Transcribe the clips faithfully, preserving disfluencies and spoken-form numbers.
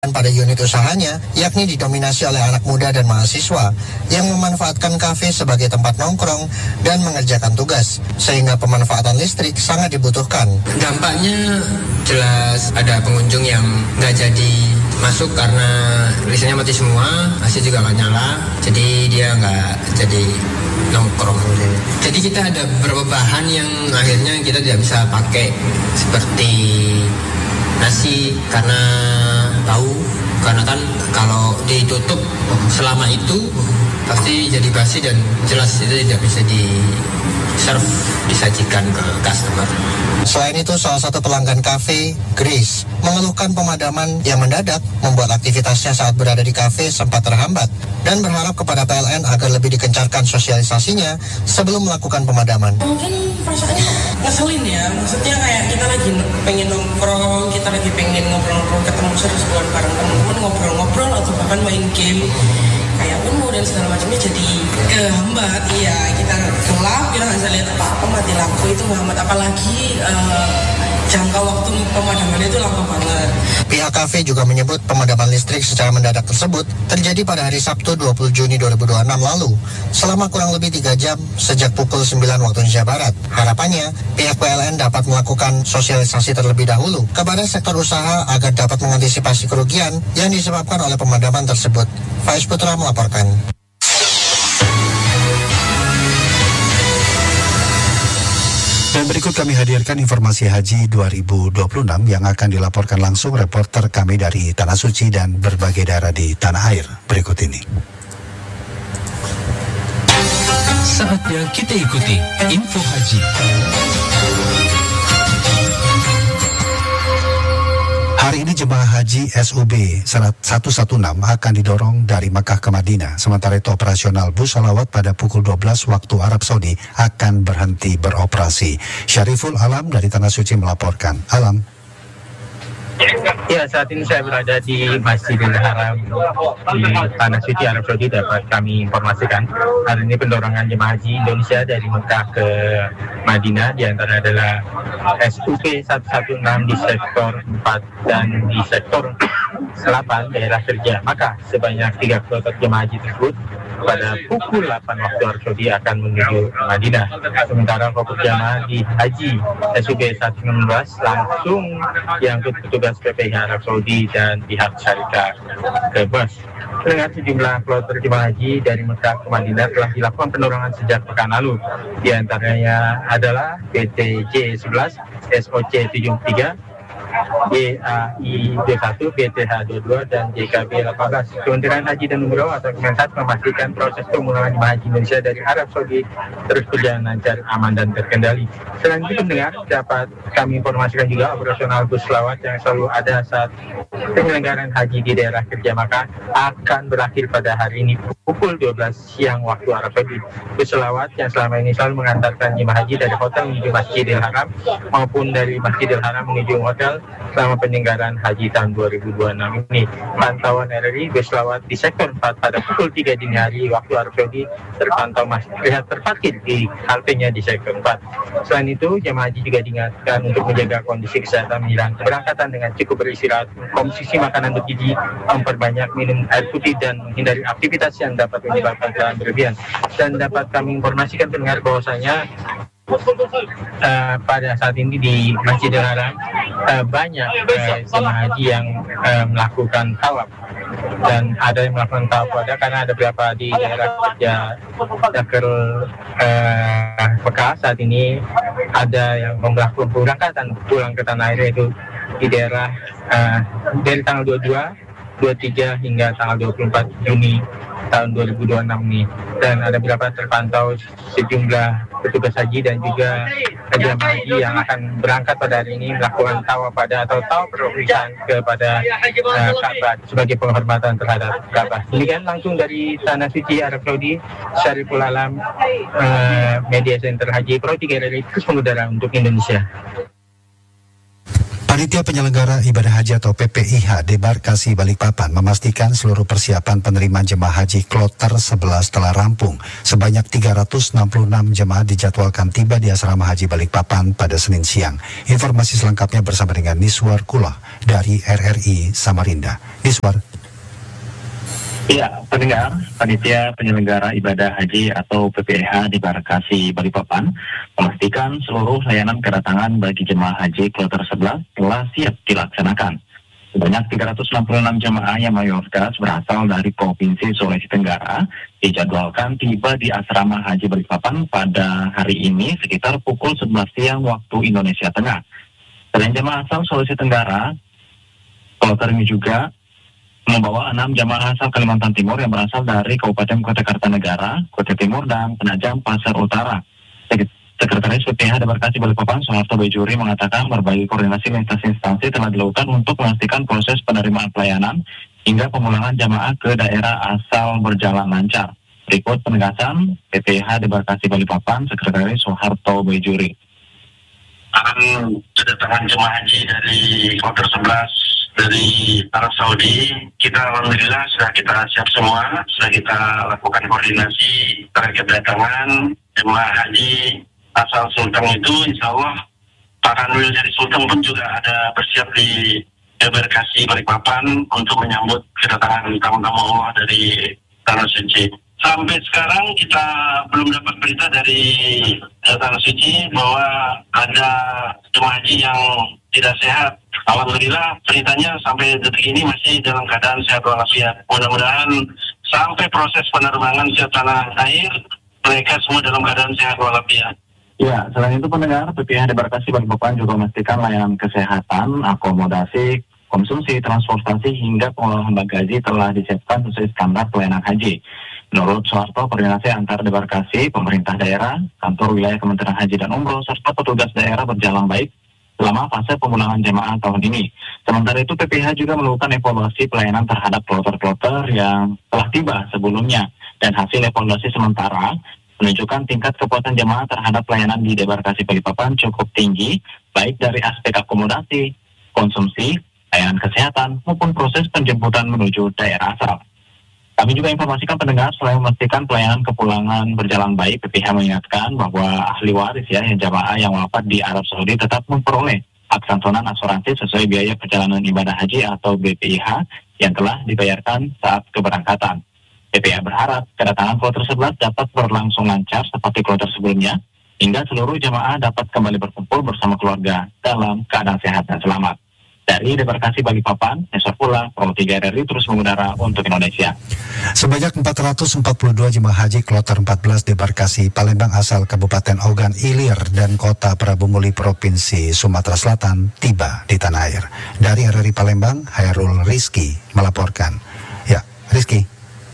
pada unit usahanya, yakni didominasi oleh anak muda dan mahasiswa yang memanfaatkan kafe sebagai tempat nongkrong dan mengerjakan tugas, sehingga pemanfaatan listrik sangat dibutuhkan. Dampaknya jelas ada pengunjung yang nggak jadi masuk karena listriknya mati semua, A C juga nggak nyala, jadi dia nggak jadi nongkrong. Jadi kita ada beberapa bahan yang akhirnya kita tidak bisa pakai, seperti nasi karena tahu, karena kan kalau ditutup selama itu pasti jadi basi dan jelas itu tidak bisa di serve, disajikan ke customer. Selain itu, salah satu pelanggan kafe, Grace, mengeluhkan pemadaman yang mendadak membuat aktivitasnya saat berada di kafe sempat terhambat dan berharap kepada P L N agar lebih dikencarkan sosialisasinya sebelum melakukan pemadaman. Mungkin perasaannya ngeselin ya, maksudnya kayak kita lagi pengen nongkrong, kita lagi pengen ngobrol-ngobrol, ketemu seru-seruan bareng teman-teman, ngobrol-ngobrol atau bahkan main game kayak Uno dan segala macamnya jadi kehambat. Iya, kita gelap, kita nggak bisa lihat apa-apa, mati lampu itu menghambat, apalagi uh, jangka waktu pemadamannya itu lama banget. Pihak kafe juga menyebut pemadaman listrik secara mendadak tersebut terjadi pada hari Sabtu dua puluh Juni dua ribu dua puluh enam lalu, selama kurang lebih tiga jam sejak pukul sembilan waktu Indonesia Barat. Harapannya, pihak P L N dapat melakukan sosialisasi terlebih dahulu kepada sektor usaha agar dapat mengantisipasi kerugian yang disebabkan oleh pemadaman tersebut. Faiz Putra melaporkan. Dan berikut kami hadirkan informasi haji dua ribu dua puluh enam yang akan dilaporkan langsung reporter kami dari Tanah Suci dan berbagai daerah di tanah air. Berikut ini. Saatnya kita ikuti info haji. Hari ini jemaah haji S U B seratus enam belas akan didorong dari Makkah ke Madinah. Sementara itu operasional bus salawat pada pukul dua belas waktu Arab Saudi akan berhenti beroperasi. Syariful Alam dari Tanah Suci melaporkan. Alam. Ya, saat ini saya berada di Masjidil Haram di Tanah Suci Arab Saudi. Dapat kami informasikan hari ini pendorongan jemaah haji Indonesia dari Mekah ke Madinah diantara adalah S U P seratus enam belas di sektor empat dan di sektor delapan daerah kerja. Maka sebanyak tiga kloter jemaah haji tersebut pada pukul delapan waktu Arab Saudi akan menuju Madinah. Sementara fokus jamaah di haji S U B seratus enam belas langsung diangkut petugas P P I Arab Saudi dan pihak syarikat ke bus. Dengan sejumlah kloter jemaah haji dari Mekah ke Madinah telah dilakukan pendorongan sejak pekan lalu. Di antaranya adalah B T J sebelas, S O C tujuh puluh tiga, Y A I dua puluh satu, B T H dua puluh dua, dan J K B delapan belas. Kementerian Haji dan Umroh atau Kemenhad memastikan proses pemulangan jemaah haji Indonesia dari Arab Saudi terus berjalan lancar, aman, dan terkendali. Selain itu, pendengar, dapat kami informasikan juga operasional bus selawat yang selalu ada saat penyelenggaraan haji di daerah kerja Makkah akan berakhir pada hari ini pukul dua belas siang waktu Arab Saudi. Bus selawat yang selama ini selalu mengantarkan jemaah haji dari hotel menuju Masjidil Haram maupun dari Masjidil Haram menuju hotel selama penyelenggaraan haji tahun dua ribu dua puluh enam ini. Pantauan R R I bus selawat di sektor empat pada pukul tiga dini hari waktu Arab Saudi terpantau masih terlihat terparkir di haltenya di sektor empat. Selain itu, jemaah haji juga diingatkan untuk menjaga kondisi kesehatan menjelang keberangkatan dengan cukup beristirahat, konsumsi makanan bergizi, memperbanyak minum air putih, dan menghindari aktivitas yang dapat menyebabkan kelelahan berlebihan. Dan dapat kami informasikan pendengar bahwasanya Uh, pada saat ini di Masjidil Haram uh, banyak uh, jemaah haji yang uh, melakukan tawaf, dan ada yang melakukan tawaf pada karena ada beberapa di daerah kerja Dakar uh, Mekah saat ini ada yang melakukan pemberangkatan pulang ke tanah air, yaitu di daerah uh, dari tanggal dua puluh dua, dua puluh tiga hingga tanggal dua puluh empat Juni tahun dua ribu dua puluh enam ini. Dan ada beberapa terpantau sejumlah petugas haji dan juga jemaah haji yang akan berangkat pada hari ini melakukan tawaf pada atau tawaf perpisahan kepada uh, Ka'bah sebagai penghormatan terhadap Ka'bah. Demikian langsung dari Tanah Suci Arab Saudi, Syariful Alam, uh, Media Center Haji Pro tiga R R I terus mengudara untuk Indonesia. Pada Panitia Penyelenggara Ibadah Haji atau P P I H Debarkasi Balikpapan memastikan seluruh persiapan penerimaan jemaah haji kloter sebelas telah rampung. Sebanyak tiga ratus enam puluh enam jemaah dijadwalkan tiba di Asrama Haji Balikpapan pada Senin siang. Informasi selengkapnya bersama dengan Niswar Kulah dari R R I Samarinda. Niswar. Ya, pendengar, Panitia Penyelenggara Ibadah Haji atau P P I H Debarkasi Balikpapan memastikan seluruh layanan kedatangan bagi jemaah haji kloter sebelas telah siap dilaksanakan. Sebanyak tiga ratus enam puluh enam jemaah yang mayoritas berasal dari Provinsi Sulawesi Tenggara dijadwalkan tiba di Asrama Haji Balikpapan pada hari ini sekitar pukul sebelas siang waktu Indonesia Tengah. Selain jemaah asal Sulawesi Tenggara, kloter ini juga membawa enam jamaah asal Kalimantan Timur yang berasal dari Kabupaten Kota Kartanegara, Kota Timur, dan Penajam Pasar Utara. Sekretaris P P I H Debarkasi Balikpapan, Soeharto Bejuri, mengatakan berbagai koordinasi lintas instansi telah dilakukan untuk memastikan proses penerimaan pelayanan hingga pemulangan jamaah ke daerah asal berjalan lancar. Berikut penegasan P P I H Debarkasi Balikpapan, Sekretaris Soeharto Bejuri. Akan kedatangan jemaah haji dari kloter sebelas dari Arab Saudi, kita alhamdulillah sudah kita siap semua, sudah kita lakukan koordinasi terkait kedatangan jemaah haji asal Sulteng itu, insya Allah Pak Kanwil dari Sulteng pun juga ada bersiap di Debarkasi Balikpapan untuk menyambut kedatangan tamu-tamu Allah dari Tanah Suci. Sampai sekarang kita belum dapat berita dari Tanah Suci bahwa ada jemaah haji yang tidak sehat. Alhamdulillah beritanya sampai detik ini masih dalam keadaan sehat walafiat. Mudah-mudahan sampai proses penerbangan ke tanah air mereka semua dalam keadaan sehat walafiat. Ya, selain itu pendengar, P P I H Debarkasi Balikpapan juga memastikan layanan kesehatan, akomodasi, konsumsi, transportasi hingga pengolahan bagasi telah disiapkan sesuai standar pelayanan haji. Menurut Soeharto, koordinasi antar Debarkasi, pemerintah daerah, kantor wilayah Kementerian Haji dan Umroh, serta petugas daerah berjalan baik selama fase pemulangan jemaah tahun ini. Sementara itu, P P I H juga melakukan evaluasi pelayanan terhadap kloter-kloter yang telah tiba sebelumnya. Dan hasil evaluasi sementara menunjukkan tingkat kepuasan jemaah terhadap pelayanan di Debarkasi Balikpapan cukup tinggi, baik dari aspek akomodasi, konsumsi, layanan kesehatan, maupun proses penjemputan menuju daerah asal. Kami juga informasikan pendengar, selain memastikan pelayanan kepulangan berjalan baik, P P I H mengingatkan bahwa ahli waris ya yang jamaah yang wafat di Arab Saudi tetap memperoleh hak santunan asuransi sesuai biaya perjalanan ibadah haji atau B P I H yang telah dibayarkan saat keberangkatan. P P I H berharap kedatangan kloter sebelas dapat berlangsung lancar seperti kloter sebelumnya, hingga seluruh jamaah dapat kembali berkumpul bersama keluarga dalam keadaan sehat dan selamat. Dari Debarkasi Balikpapan, Nesor Pula, Pro tiga R R I terus mengudara untuk Indonesia. Sebanyak empat ratus empat puluh dua jemaah haji kloter empat belas Debarkasi Palembang asal Kabupaten Ogan Ilir dan Kota Prabu Muli Provinsi Sumatera Selatan tiba di tanah air. Dari R R I Palembang, Hairul Rizky melaporkan. Ya, Rizky.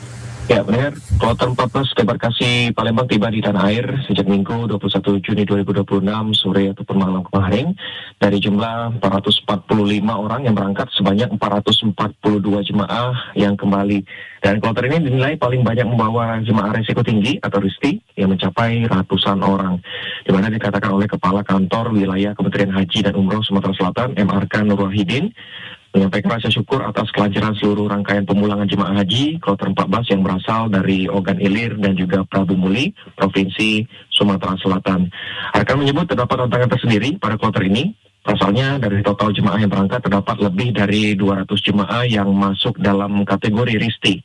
Ya, benar. Kloter empat belas Debarkasi Palembang tiba di tanah air sejak Minggu dua puluh satu Juni dua ribu dua puluh enam sore ataupun malam kemarin. Dari jumlah empat ratus empat puluh lima orang yang berangkat, sebanyak empat ratus empat puluh dua jemaah yang kembali. Dan kloter ini dinilai paling banyak membawa jemaah resiko tinggi atau R I S T I yang mencapai ratusan orang. Di mana dikatakan oleh Kepala Kantor Wilayah Kementerian Haji dan Umroh Sumatera Selatan, M R K Nur Wahidin, menyampaikan rasa syukur atas kelancaran seluruh rangkaian pemulangan jemaah haji kloter empat belas yang berasal dari Ogan Ilir dan juga Prabu Muli, Provinsi Sumatera Selatan. Arkan menyebut terdapat tantangan tersendiri pada kloter ini. Pasalnya dari total jemaah yang berangkat terdapat lebih dari dua ratus jemaah yang masuk dalam kategori R I S T I.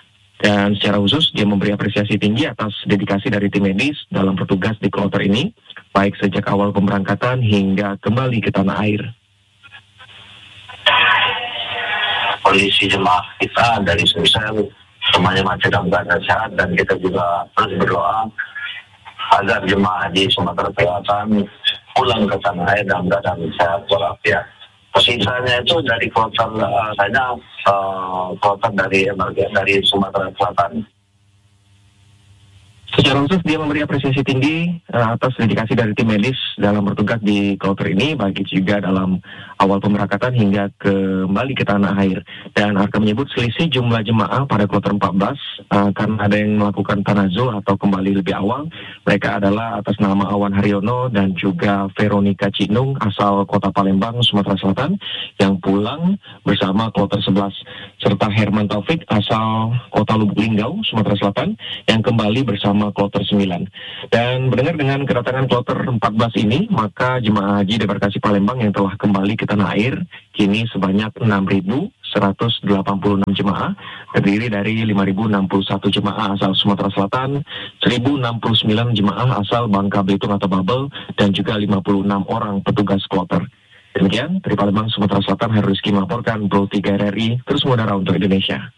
Dan secara khusus dia memberi apresiasi tinggi atas dedikasi dari tim medis dalam bertugas di kloter ini, baik sejak awal pemberangkatan hingga kembali ke tanah air. Kondisi jemaah kita dari Sumsel semuanya masih dalam keadaan sehat, dan kita juga terus berdoa agar jemaah haji Sumatera Selatan pulang ke tanah air dalam keadaan sehat walafiat. Sisanya itu dari kloter uh, saya uh, kloter dari dari Sumatera Selatan. Secara khusus dia memberi apresiasi tinggi uh, atas dedikasi dari tim medis dalam bertugas di kloter ini, baik juga dalam awal pemberangkatan hingga kembali ke tanah air. Dan Arka menyebut selisih jumlah jemaah pada kloter empat belas uh, karena ada yang melakukan tanazu atau kembali lebih awal. Mereka adalah atas nama Awan Haryono dan juga Veronica Cinung asal Kota Palembang, Sumatera Selatan yang pulang bersama kloter sebelas, serta Herman Taufik asal Kota Lubuk Linggau, Sumatera Selatan yang kembali bersama kloter sembilan. Dan mendengar dengan kedatangan kloter empat belas ini, maka jemaah haji debarkasi Palembang yang telah kembali ke tanah air kini sebanyak enam ribu seratus delapan puluh enam jemaah, terdiri dari lima ribu enam puluh satu jemaah asal Sumatera Selatan, seribu enam puluh sembilan jemaah asal Bangka Belitung atau Babel, dan juga lima puluh enam orang petugas kloter. Demikian, dari Palembang, Sumatera Selatan, Heru Rizky melaporkan Pro tiga R R I, terus mengudara untuk Indonesia.